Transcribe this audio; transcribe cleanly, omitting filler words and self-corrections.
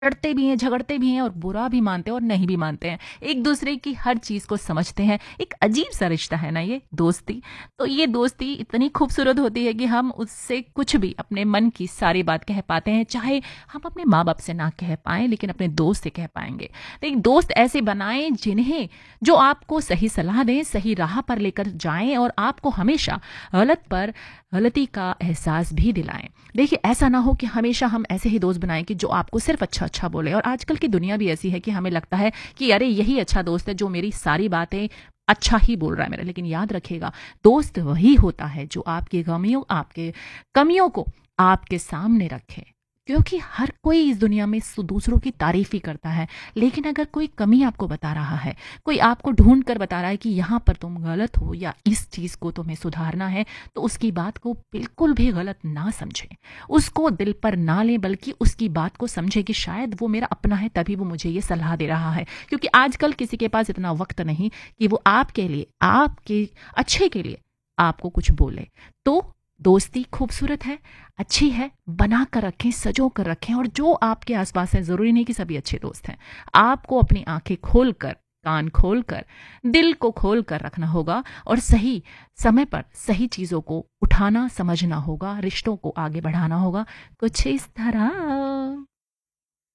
लड़ते भी हैं, झगड़ते भी हैं और बुरा भी मानते हैं और नहीं भी मानते हैं। एक दूसरे की हर चीज़ को समझते हैं। एक अजीब-सा रिश्ता है ना ये दोस्ती। तो ये दोस्ती इतनी खूबसूरत होती है कि हम उससे कुछ भी अपने मन की सारी बात कह पाते हैं। चाहे हम अपने माँ-बाप से ना कह पाएँ लेकिन अपने दोस्त से कह पाएँगे। तो एक दोस्त ऐसे बनाएँ जिन्हें जो आपको सही सलाह दें, सही राह पर लेकर जाएँ और आपको हमेशा गलत पर गलती का एहसास भी दिलाएँ। देखिए, ऐसा ना हो कि हमेशा हम ऐसे ही दोस्त बनाएँ कि जो आपको सिर्फ़ अच्छा-अच्छा बोले। और आजकल की दुनिया भी ऐसी है कि हमें लगता है कि अरे यही अच्छा दोस्त है जो मेरी सारी बातें अच्छा ही बोल रहा है मेरा। लेकिन याद रखिएगा, दोस्त वही होता है जो आपकी गमियों आपके कमियों को आपके सामने रखे। क्योंकि हर कोई इस दुनिया में दूसरों की तारीफ़ ही करता है। लेकिन अगर कोई कमी आपको बता रहा है, कोई आपको ढूँढ कर बता रहा है कि यहाँ पर तुम गलत हो या इस चीज़ को तुम्हें सुधारना है, तो उसकी बात को बिल्कुल भी गलत ना समझें। उसको दिल पर ना लें, बल्कि उसकी बात को समझें कि शायद वो मेरा अपना है तभी वो मुझे ये सलाह दे रहा है। क्योंकि आजकल किसी के पास इतना वक़्त नहीं कि वो आपके लिए, आपके अच्छे के लिए आपको कुछ बोले। तो दोस्ती खूबसूरत है, अच्छी है, बना कर रखें, सजो कर रखें। और जो आपके आस-पास है, ज़रूरी नहीं कि सभी अच्छे दोस्त हैं। आपको अपनी आँखें खोल कर, कान खोल कर, दिल को खोल कर रखना होगा और सही समय पर सही चीज़ों को उठाना, समझना होगा, रिश्तों को आगे बढ़ाना होगा। कुछ इस तरह।